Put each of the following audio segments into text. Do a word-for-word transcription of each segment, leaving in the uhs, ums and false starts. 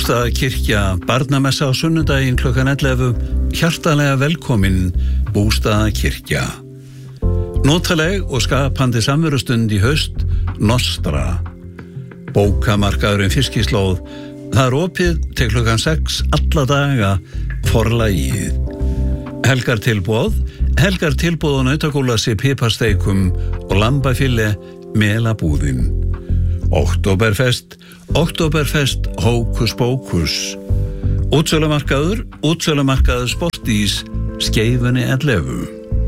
Bústaðakirkja barnamessa á sunnudaginn klukkan ellefu. Hjartalega velkomin Bústaðakirkja. Notaleg og skapandi samverustund í haust, Nostra. Bókamarkaðurinn Fiskislóð. Það er opið til klukkan sex alla daga, Forlagið. Helgar tilboð, helgar tilboð og nautakólasi piparsteikum og lambafille melabúðin. Oktoberfest, Oktoberfest hókus bókus. Útsölumarkaður, útsölumarkaður Sportís, Skeifunni ellefu.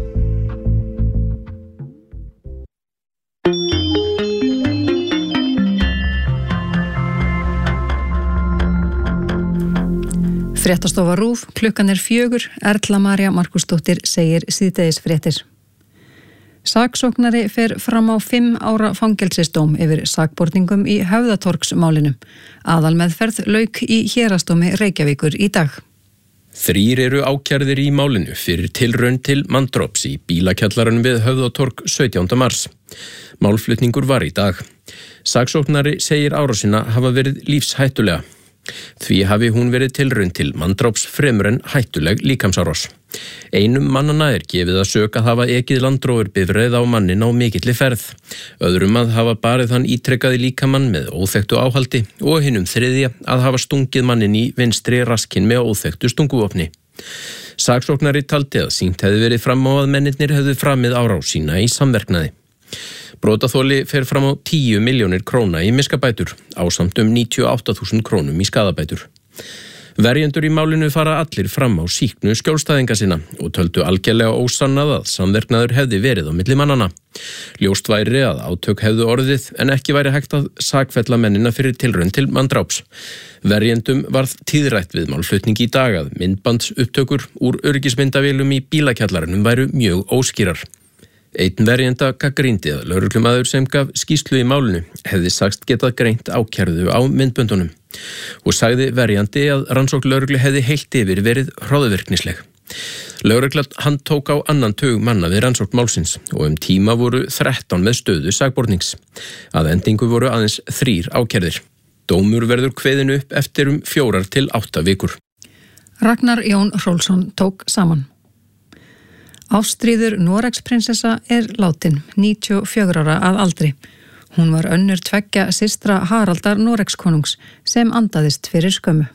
Fréttastofa RÚV, klukkan er fjögur, Erla María Markúsdóttir segir síðdegisfréttir. Saksóknari fer fram á fimm ára fangelsisdóm yfir sakborningum í Höfðatorgsmálinu. Aðalmeðferð lauk í Héraðsdómi Reykjavíkur í dag. Þrír eru ákærðir í málinu fyrir tilraun til manndrops í bílakjallaranum við Höfðatorg sautjánda mars. Málflutningur var í dag. Saksóknari segir árásina hafa verið lífshættulega. Því hafi hún verið tilraun til manndráps fremur en hættuleg líkamsárás. Einum mannanna er gefið að sök að hafa ekið landrófurbifreið á mannin á mikilli ferð. Öðrum að hafa barið hann ítrekkaði líkamann með óþekktu áhaldi og hinum þriðja að hafa stungið mannin í vinstri raskinn með óþekktu stunguvopni. Saksóknari taldi að sýnt hefði verið fram á að mennirnir hefðu framið árás sína í samverknaði. Brotaþoli fer fram á tíu milljónir króna í miskabætur, ásamt um níutíu og átta þúsund krónum í skaðabætur. Verjendur í málinu fara allir fram á sýknu skjólstæðinga sinna og töldu algjörlega ósannað að samverknaður hefði verið á milli mannana. Ljóst væri að átök hefðu orðið en ekki væri hægt að sakfella mennina fyrir tilraun til manndráps. Verjendum varð tíðrætt við málflutning í dag að myndbandsupptökur úr öryggismyndavélum í bílakjallaranum væru mjög óskýrar. Einn verjenda gagnrýndi að lögreglumaður sem gaf skýrslu í málinu hefði sagst getað greint ákærðu á myndböndunum og sagði verjandi að rannsókn lögreglu hefði heilt yfir verið hroðvirknisleg. Lögreglan hann tók á annan tug manna við rannsókn málsins og um tíma voru þrettán með stöðu sakbornings. Að endingu voru aðeins þrír ákærðir. Dómur verður kveðinu upp eftir um fjórar til átta vikur. Ragnar Jón Hrólfsson tók saman. Ástríður Noregsprinsessa er látin, níutíu og fjögurra ára að aldri. Hún var önnur tveggja systra Haraldar Noregskonungs sem andaðist fyrir skömmu.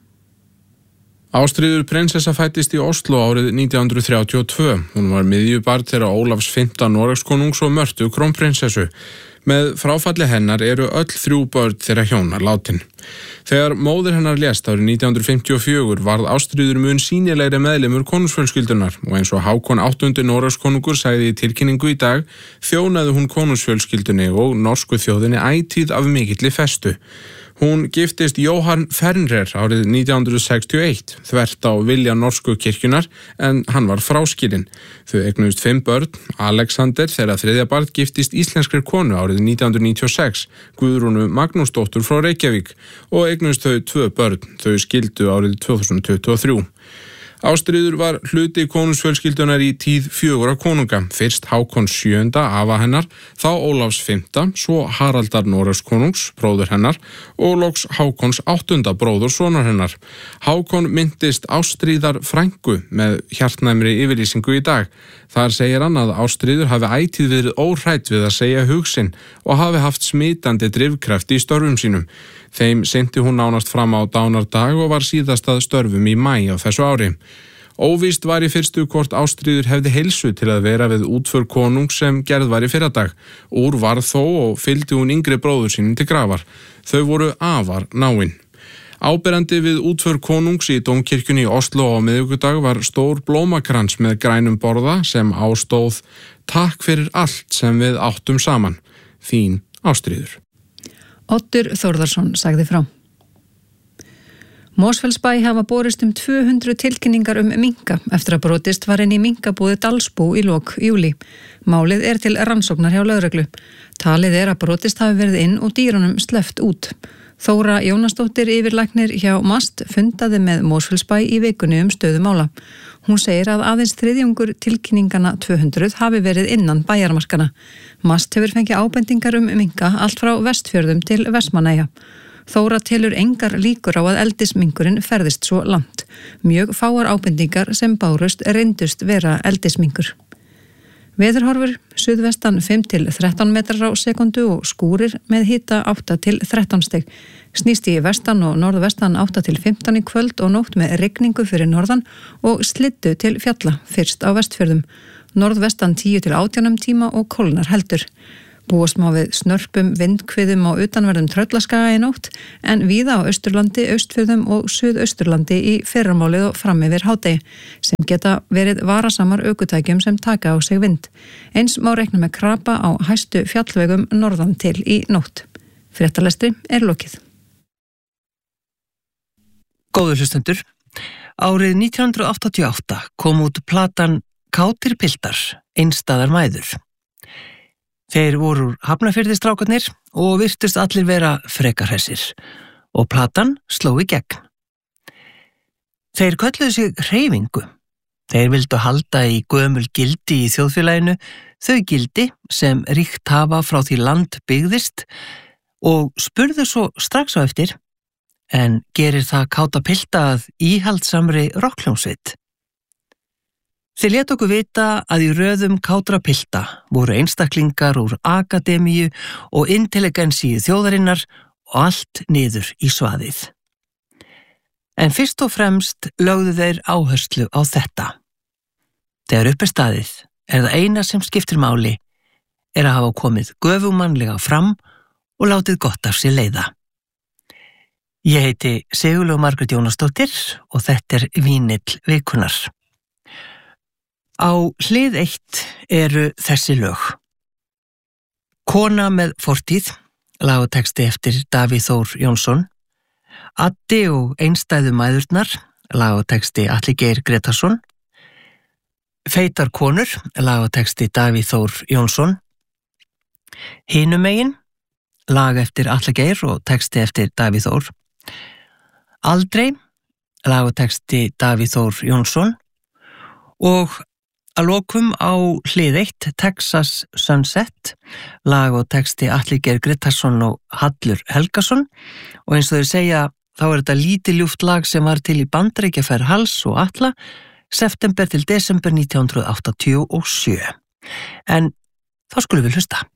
Ástríður prinsessa fættist í Oslo árið nítján hundruð þrjátíu og tvö. Hún var miðjubarn þeirra Ólafs fimmta Noregskonungs og Mörtu krónprinsessu. Með fráfalli hennar eru öll þrjú börn þeirra hjónar látin. Þegar móðir hennar lést árið nítján hundruð fimmtíu og fjögur varð Ástríður mun sýnilegri meðlimur konungsfjölskyldunar og eins og Hákon áttundi Noregskonungur sagði í tilkynningu í dag þjónaði hún konungsfjölskyldunni og norsku þjóðinni ætíð af mikilli festu. Hún giftist Jóhann Fernrer árið nítján hundruð sextíu og eitt, þvert á vilja norsku kirkjunar, en hann var fráskilinn. Þau eignuðust fimm börn, Alexander þeirra þriðja barn giftist íslenskri konu árið nítján hundruð níutíu og sex, Guðrúnu Magnúsdóttur frá Reykjavík, og eignuðust þau tvö börn, þau skildu árið tvö þúsund tuttugu og þrjú. Ástríður var hluti konungsfjölskyldunar í tíð fjögurra konunga, fyrst Hákon sjöunda afa hennar, þá Ólafs fimmta, svo Haraldar Noregskonungs, bróður hennar, og loks Hákons áttunda bróður sonar hennar. Hákon myndist Ástríðar frænku með hjartnæmri yfirlýsingu í dag. Þar segir hann að Ástríður hafi ætíð verið óhrædd við að segja hug sinn og hafi haft smitandi drifkraft í störfum sínum. Þeim synti hún nánast fram á dánardag og var síðast að störfum í maí á þessu ári. Óvíst var í fyrstu hvort Ástríður hefði heilsu til að vera við útför konung sem gerð var í fyrradag. Úr varð þó og fylgdi hún yngri bróður sínum til grafar. Þau voru afar náin. Áberandi við útför konungs í Dómkirkjunni í Oslo á miðvikudag var stór blómakrans með grænum borða sem ástóð "Takk fyrir allt sem við áttum saman. Þín Ástríður." Oddur Þórðarsson sagði frá. Mosfellsbæ hafa borist um tvö hundruð tilkynningar um minka eftir að brotist var inn í minkabúði Dalsbú í lok júlí. Málið er til rannsóknar hjá lögreglu. Talið er að brotist hafi verið inn og dýrunum sleppt út. Þóra Jónasdóttir yfirlæknir hjá MAST fundaði með Mosfellsbæ í vikunni um stöðu mála. Hún segir að aðeins þriðjungur tilkynningana tvö hundruð hafi verið innan bæjarmarkana. MAST hefur fengið ábendingar um minka allt frá Vestfjörðum til Vestmannaeyja. Þóra telur engar líkur á að eldismingurinn ferðist svo langt. Mjög fáar ábendingar sem bárust reyndust vera eldismingur. Veðurhorfur, suðvestan fimm til þrettán metrar á sekundu og skúrir með hita átta til þrettán stig. Snýst í vestan og norðvestan átta til fimmtán í kvöld og nótt með rigningu fyrir norðan og slyddu til fjalla fyrst á Vestfjörðum. Norðvestan tíu til átján tíma og kólnar heldur. Búast má við snörpum vindhviðum á utanverðum Tröllaskaga í nótt en víða á Austurlandi, Austfjörðum og Suðausturlandi í fyrramálið og fram yfir hádegi sem geta verið varasamar ökutækjum sem taka á sig vind. Eins má reikna með krapa á hæstu fjallvegum norðan til í nótt. Fréttalestri er lokið. Góður hlustendur, árið nítján hundruð áttatíu og átta kom út platan Kátir piltar, einstæðar mæður. Þeir voru úr Hafnarfirði strákarnir og virtust allir vera frekar hressir og platan sló í gegn. Þeir kölluðu sig hreyfingu. Þeir vildu halda í gömul gildi í þjóðfélaginu, þau gildi sem ríkt hafa frá því land byggðist og spurðu svo strax á eftir, en gerir það Káta pilta að íhaldsamri rokkhljómsveit? Þeir lét okkur vita að í röðum Kátra pilta voru einstaklingar úr akademíu og intelligensíu þjóðarinnar og allt niður í svaðið. En fyrst og fremst lögðu þeir áherslu á þetta. Þegar upp er staðið er það eina sem skiptir máli er að hafa komið göfugmannlega fram og látið gott af sér leiða. Ég heiti Sigurlaug Margrét Jónasdóttir og þetta er Vínill vikunnar. Á hlið eitt eru þessi lög. Kona með fortíð, lag og texti eftir Davíð Þór Jónsson. Addi og einstæðu mæðurnar, lag og texti Atli Geir Gretarsson. Feitar konur, lag og texti Davíð Þór Jónsson. Hinumegin, lag eftir Atli Geir og texti eftir Davíð Þór. Aldrei, lag og texti Davíð Þór Jónsson. Og að lokum á hlið eitt Texas Sunset, lag og texti Atli Geir Gretarsson og Hallur Helgason og eins og þeir segja þá er þetta lítið ljúft lag sem var til í Bandaríkjaferð Hals og Atla september til desember nítján hundruð áttatíu og sjö. En þá skulum við hlusta.